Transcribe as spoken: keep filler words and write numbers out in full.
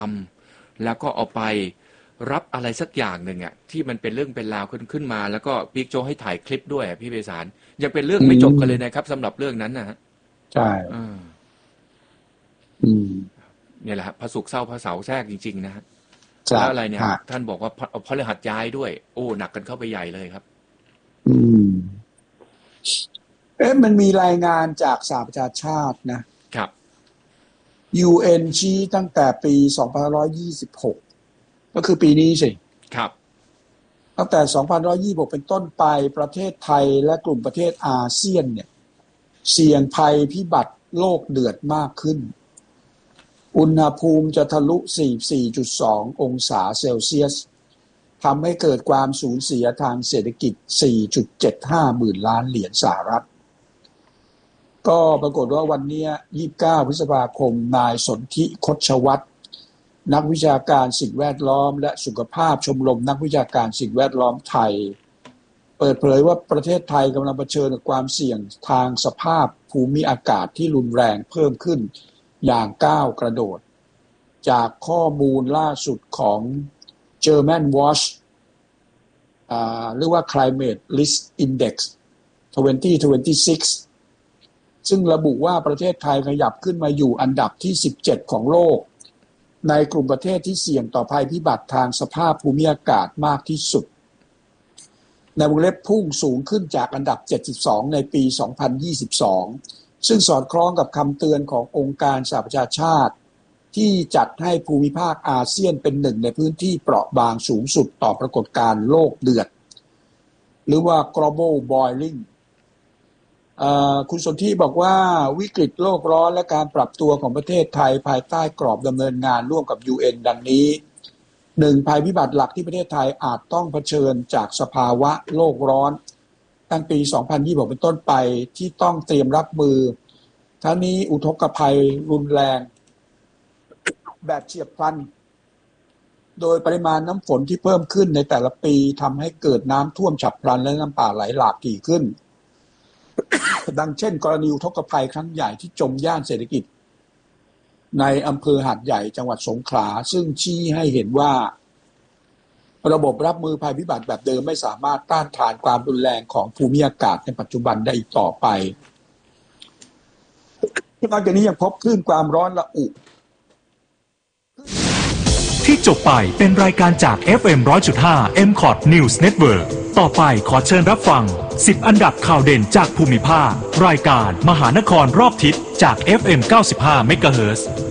ำแล้วก็เอาไปรับอะไรสักอย่างหนึ่งอ่ะที่มันเป็นเรื่องเป็นราวขึ้นขึ้นมาแล้วก็บิ๊กโจ๊กให้ถ่ายคลิปด้วยพี่ไพศาลยังเป็นเรื่องไม่จบกันเลยนะครับสำหรับเรื่องนั้นนะฮะใช่อืมเนี่ยแหละพระศุกร์เศร้าพระเสาร์แทรกจริงๆนะฮะแล้วอะไรเนี่ยท่านบอกว่าพระฤหัสย้ายด้วยโอ้หนักกันเข้าไปใหญ่เลยครับอืมเอ๊ะมันมีรายงานจากสหประชาชาตินะครับ ยู เอ็น ชี้ตั้งแต่ปีสองพันห้าร้อยยี่สิบหกก็คือปีนี้สิครับตั้งแต่สองพันห้าร้อยยี่สิบหกเป็นต้นไปประเทศไทยและกลุ่มประเทศอาเซียนเนี่ยเสี่ยงภัยพิบัติโลกเดือดมากขึ้นอุณหภูมิจะทะลุ สี่สิบสี่จุดสอง องศาเซลเซียสทำให้เกิดความสูญเสียทางเศรษฐกิจ สี่จุดเจ็ดห้า หมื่นล้านเหรียญสหรัฐก็ปรากฏว่าวันนี้ยี่สิบเก้าพฤษภาคมนายสนธิคชวัฒน์นักวิชาการสิ่งแวดล้อมและสุขภาพชมรมนักวิชาการสิ่งแวดล้อมไทยเปิดเผยว่าประเทศไทยกำลังเผชิญกับความเสี่ยงทางสภาพภูมิอากาศที่รุนแรงเพิ่มขึ้นอย่างก้าวกระโดดจากข้อมูลล่าสุดของ German Watch อ่าเรียกว่า Climate Risk Index สองพันยี่สิบหกซึ่งระบุว่าประเทศไทยขยับขึ้นมาอยู่อันดับที่สิบเจ็ดของโลกในกลุ่มประเทศที่เสี่ยงต่อภัยพิบัติทางสภาพภูมิอากาศมากที่สุดในวงเล็บพุ่งสูงขึ้นจากอันดับเจ็ดสิบสองในปีสองพันยี่สิบสองซึ่งสอดคล้องกับคำเตือนขององค์การสหประชาชาติที่จัดให้ภูมิภาคอาเซียนเป็นหนึ่งในพื้นที่เปราะบางสูงสุดต่อปรากฏการณ์โลกเดือดหรือว่า global boilingคุณสนธิบอกว่าวิกฤตโลกร้อนและการปรับตัวของประเทศไทยภายใต้กรอบดำเนินงานร่วมกับ ยู เอ็น ดังนี้หนึ่งภัยพิบัติหลักที่ประเทศไทยอาจต้องเผชิญจากสภาวะโลกร้อนตั้งปีสองพันยี่สิบหกเป็นต้นไปที่ต้องเตรียมรับมือทั้งนี้อุทกภัยรุนแรงแบบเฉียบพลันโดยปริมาณน้ำฝนที่เพิ่มขึ้นในแต่ละปีทำให้เกิดน้ำท่วมฉับพลันและน้ำป่าไหลหลากถี่ขึ้นดังเช่นกรณีอุทกภัยครั้งใหญ่ที่จมย่านเศรษฐกิจในอำเภอหาดใหญ่จังหวัดสงขลาซึ่งชี้ให้เห็นว่าระบบรับมือภัยพิบัติแบบเดิมไม่สามารถต้านทานความรุนแรงของภูมิอากาศในปัจจุบันได้อีกต่อไปนอกจากนี้ยังพบคลื่นความร้อนระอุที่จบไปเป็นรายการจาก เอฟ เอ็ม หนึ่งร้อยจุดห้า เอ็ม คอท News Network ต่อไปขอเชิญรับฟังสิบอันดับข่าวเด่นจากภูมิภาครายการมหานครรอบทิศจาก เอฟ เอ็ม เก้าสิบห้า เมกะเฮิรตซ์